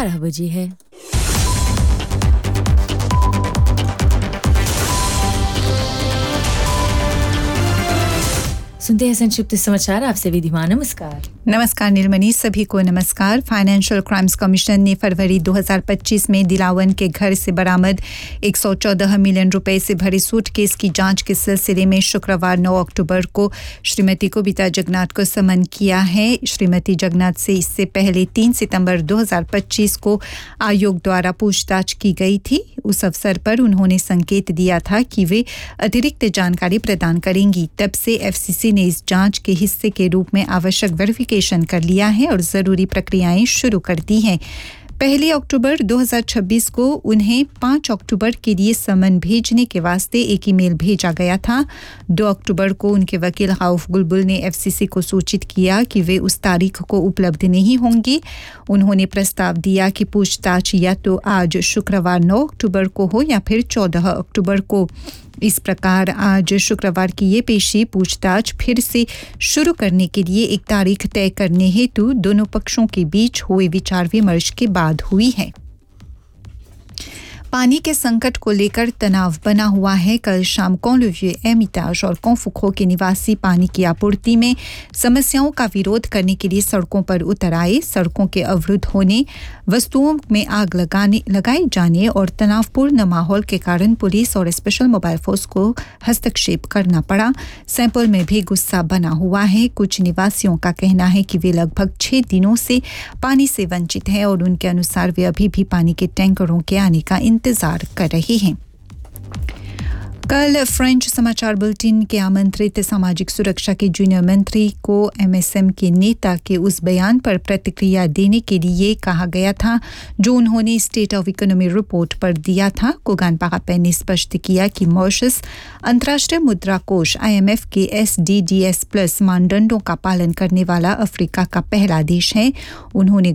12 बजे है। सुनते हैं संक्षिप्त समाचार। आपसे विधिमा नमस्कार। नमस्कार नीलमणि, सभी को नमस्कार। फाइनेंशियल क्राइम्स कमीशन ने फरवरी 2025 में दिलावन के घर से बरामद 114 मिलियन रुपए से भरे सूटकेस की जांच के सिलसिले में शुक्रवार 9 अक्टूबर को श्रीमती कोबिता जगन्नाथ को समन किया है। श्रीमती जगन्नाथ से इससे पहले 3 सितंबर 2025 को आयोग द्वारा पूछताछ की गई थी। उस अवसर पर उन्होंने संकेत दिया था कि वे अतिरिक्त जानकारी प्रदान करेंगी। तब से एफसीसी ने इस जांच के हिस्से के रूप में आवश्यक वेरिफिकेशन कर लिया है और जरूरी प्रक्रियाएं शुरू कर दी हैं। 1 अक्टूबर 2026 को उन्हें 5 अक्टूबर के लिए समन भेजने के वास्ते एक ईमेल भेजा गया था। 2 अक्टूबर को उनके वकील खौफ बुलबुल ने एफसीसी को सूचित किया कि वे उस तारीख को उपलब्ध नहीं होंगे। उन्होंने प्रस्ताव दिया कि पूछताछ या तो आज शुक्रवार 9 अक्टूबर को हो या फिर 14 अक्टूबर को। इस प्रकार आज शुक्रवार की ये पेशी पूछताछ फिर से शुरू करने के लिए एक तारीख तय करने हेतु दोनों पक्षों के बीच हुए विचार विमर्श के बाद हुई है। पानी के संकट को लेकर तनाव बना हुआ है। कल शाम कॉन्लुविए, एमिताज और कॉन्फुखो के निवासी पानी की आपूर्ति में समस्याओं का विरोध करने के लिए सड़कों पर उतर आए। सड़कों के अवरुद्ध होने, वस्तुओं में आग लगाए जाने और तनावपूर्ण माहौल के कारण पुलिस और स्पेशल मोबाइल फोर्स को हस्तक्षेप करना पड़ा। सैंपल में भी गुस्सा बना हुआ है। कुछ निवासियों का कहना है कि वे लगभग 6 दिनों से पानी से वंचित हैं और उनके अनुसार वे अभी भी पानी के टैंकरों के आने का इंतजार कर रहे हैं। कल फ्रेंच समाचार बुलेटिन के आमंत्रित सामाजिक सुरक्षा के जूनियर मंत्री को एमएसएम के नेता के उस बयान पर प्रतिक्रिया देने के लिए कहा गया था जो उन्होंने स्टेट ऑफ इकोनॉमी रिपोर्ट पर दिया था। कोगान पारापे ने स्पष्ट किया कि मॉरिशस अंतर्राष्ट्रीय मुद्रा कोष IMF के SDDS+ मानदंडों का पालन करने वाला अफ्रीका का पहला देश है। उन्होंने